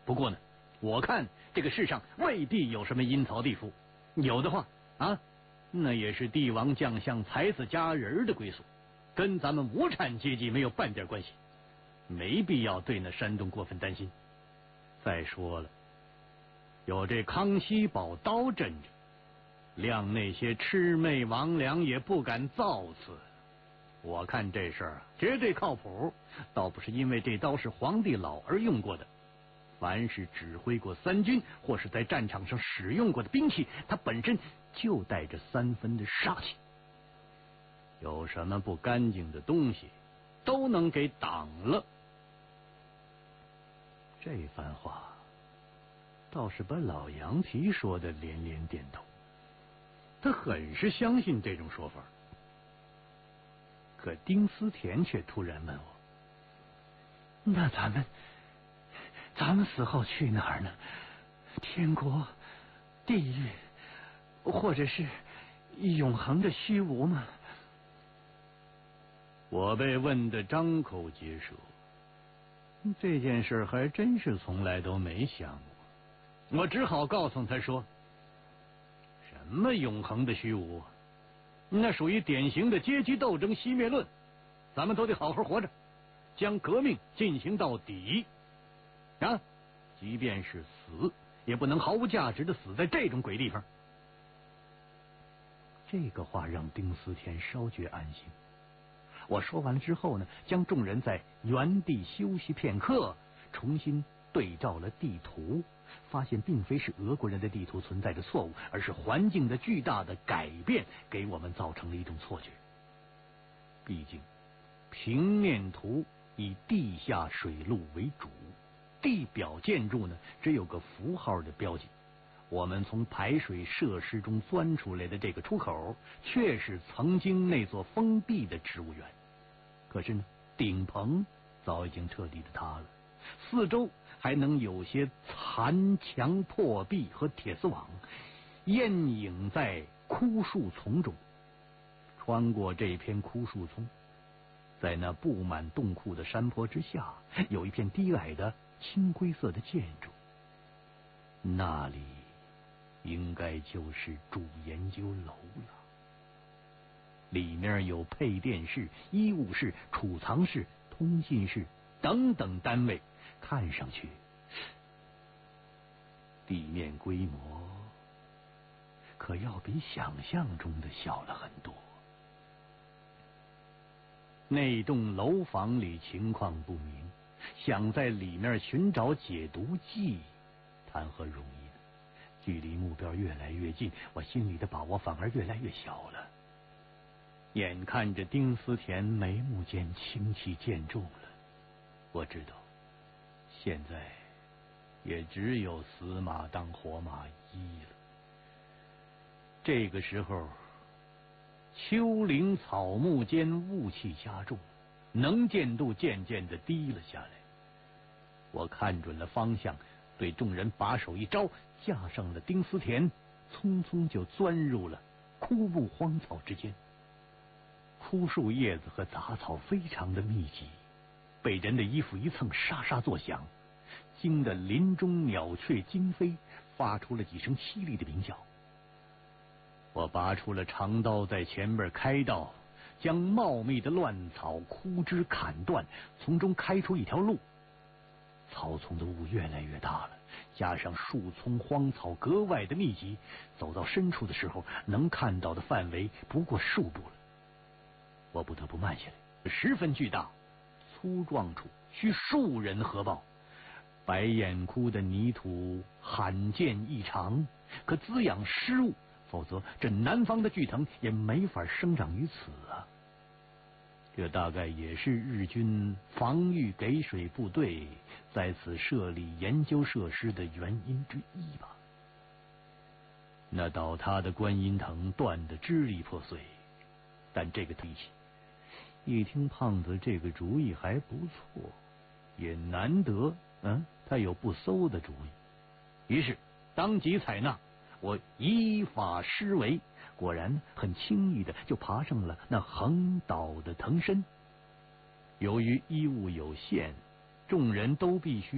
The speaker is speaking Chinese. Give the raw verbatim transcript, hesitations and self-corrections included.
不过呢，我看这个世上未必有什么阴曹地府，有的话啊，那也是帝王将相、才子佳人的归宿，跟咱们无产阶级没有半点关系，没必要对那山东过分担心。再说了，有这康熙宝刀镇着，谅那些魑魅魍魉也不敢造次。我看这事儿啊，绝对靠谱，倒不是因为这刀是皇帝老儿用过的。凡是指挥过三军或是在战场上使用过的兵器，它本身就带着三分的煞气。有什么不干净的东西，都能给挡了。这番话倒是把老杨皮说的连连点头，他很是相信这种说法。可丁思甜却突然问我：“那咱们，咱们死后去哪儿呢？天国、地狱，或者是永恒的虚无吗？”我被问得张口结舌，这件事还真是从来都没想过。我只好告诉他说：“什么永恒的虚无？那属于典型的阶级斗争熄灭论，咱们都得好好活着，将革命进行到底啊！即便是死，也不能毫无价值的死在这种鬼地方。”这个话让丁思甜稍觉安心。我说完了之后呢，将众人在原地休息片刻，重新对照了地图，发现并非是俄国人的地图存在着错误，而是环境的巨大的改变给我们造成了一种错觉。毕竟平面图以地下水路为主，地表建筑呢只有个符号的标记。我们从排水设施中钻出来的这个出口，却是曾经那座封闭的植物园。可是呢，顶棚早已经彻底的塌了，四周还能有些残墙破壁和铁丝网，掩影在枯树丛中。穿过这片枯树丛，在那布满洞窟的山坡之下，有一片低矮的青灰色的建筑，那里应该就是主研究楼了。里面有配电室、医务室、储藏室、通信室等等单位，看上去地面规模可要比想象中的小了很多。那栋楼房里情况不明，想在里面寻找解毒剂，谈何容易呢？距离目标越来越近，我心里的把握反而越来越小了。眼看着丁思甜眉目间清气渐重了，我知道现在也只有死马当活马医了。这个时候，丘陵草木间雾气加重，能见度渐渐的低了下来。我看准了方向，对众人把手一招，架上了丁思甜，匆匆就钻入了枯木荒草之间。枯树叶子和杂草非常的密集，被人的衣服一蹭，沙沙作响，惊得林中鸟雀惊飞，发出了几声凄厉的鸣叫。我拔出了长刀，在前面开道，将茂密的乱草枯枝砍断，从中开出一条路。草丛的雾越来越大了，加上树丛荒草格外的密集，走到深处的时候，能看到的范围不过数步了。我不得不慢下来，十分巨大，粗壮处需数人合抱。白眼窟的泥土罕见异常，可滋养湿物，否则这南方的巨藤也没法生长于此啊。这大概也是日军防御给水部队在此设立研究设施的原因之一吧。那倒塌的观音藤断得支离破碎，但这个提起一听胖子这个主意还不错，也难得嗯，他有不馊的主意，于是当即采纳。我依法施为，果然很轻易的就爬上了那横倒的藤身。由于衣物有限，众人都必须